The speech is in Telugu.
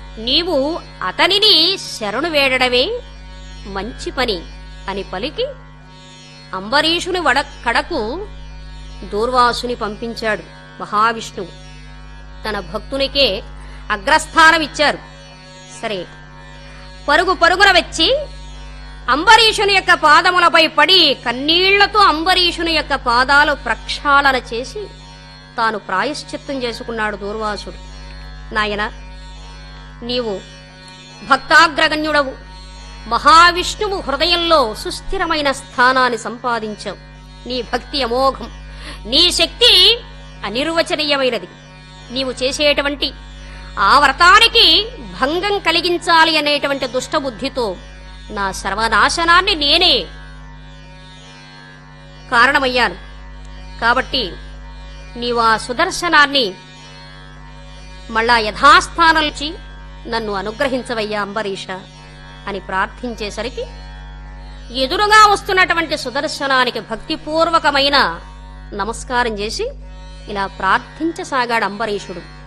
నీవు అతనిని శరణు వేడడమే మంచి పని అని పలికి అంబరీషుని కడకు దూర్వాసుని పంపించాడు మహావిష్ణువు. తన భక్తునికే అగ్రస్థానమిచ్చారు. సరే, పరుగు పరుగున వచ్చి అంబరీషుని యొక్క పాదములపై పడి కన్నీళ్లతో అంబరీషుని యొక్క పాదాలు ప్రక్షాళన చేసి తాను ప్రాయశ్చిత్తం చేసుకున్నాడు దూర్వాసుడు. నాయన, నీవు భక్తాగ్రగణ్యుడవు, మహావిష్ణువు హృదయంలో సుస్థిరమైన స్థానాన్ని సంపాదించావు. నీ భక్తి అమోఘం, నీ శక్తి అనిర్వచనీయమైనది. నీవు చేసేటువంటి ఆ వ్రతానికి భంగం కలిగించాలి అనేటువంటి దుష్టబుద్ధితో నా సర్వనాశనాన్ని నేనే కారణమయ్యాను. కాబట్టి నీవు ఆ సుదర్శనాన్ని మళ్ళా యథాస్థానంచి నన్ను అనుగ్రహించవయ్యా అంబరీష అని ప్రార్థించేసరికి ఎదురుగా వస్తున్నటువంటి సుదర్శనానికి భక్తిపూర్వకమైన నమస్కారం చేసి ఇలా ప్రార్థించసాగాడు అంబరీషుడు.